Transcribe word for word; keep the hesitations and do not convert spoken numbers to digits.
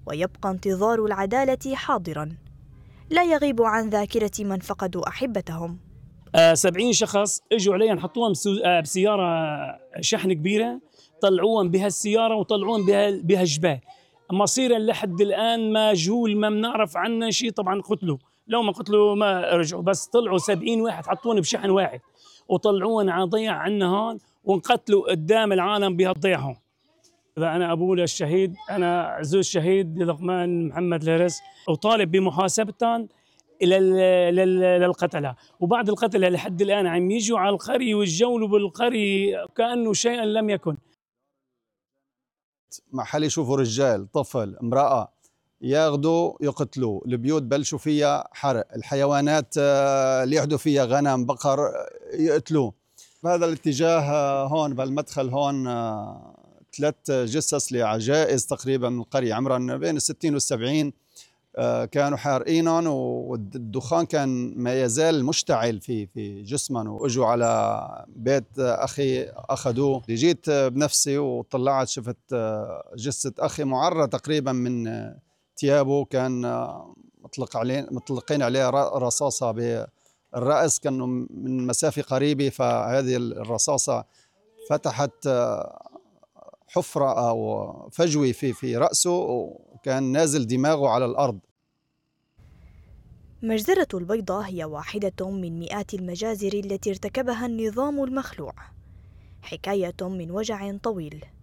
ويبقى انتظار العدالة حاضراً لا يغيب عن ذاكرة من فقدوا أحبتهم. آه سبعين شخص اجوا علي نحطوهم بسيارة شحن كبيرة، طلعوهم بهالسيارة وطلعوهم بهالجبال، مصيرا لحد الآن مجهول، ما بنعرف عنه شيء. طبعا قتلوا، لو ما قتلوا ما رجعوا، بس طلعوا سبعين واحد حطوهم بشحن واحد وطلعوهم على ضيع عنا هون وانقتلوا قدام العالم بهالضيع هون. أنا أبوه للشهيد، أنا عزوز الشهيد لقمان محمد الهرس، وطالب بمحاسبتهم للقتلة، وبعد القتلة لحد الآن عم يجوا على القرية ويتجولوا بالقرية كأنه شيئا لم يكن. محل يشوفوا رجال، طفل، امرأة ياخذوا يقتلوا، البيوت بلشوا فيها حرق، الحيوانات اللي يحدوا فيها غنم بقر يقتلوه. بهذا الاتجاه هون بالمدخل هون ثلاث جثث لعجائز تقريبا من القرية عمرها بين الستين والسبعين، كانوا حارقينهم والدخان كان ما يزال مشتعل في في جسمهم، واجوا على بيت اخي اخذوه. جيت بنفسي وطلعت شفت جثة اخي معرة تقريبا من ثيابه، كان مطلق عليه مطلقين عليه رصاصة بالرأس، كانوا من مسافة قريبة، فهذه الرصاصة فتحت حفرة أو فجوة في في رأسه وكان نازل دماغه على الأرض. مجزرة البيضة هي واحدة من مئات المجازر التي ارتكبها النظام المخلوع، حكاية من وجع طويل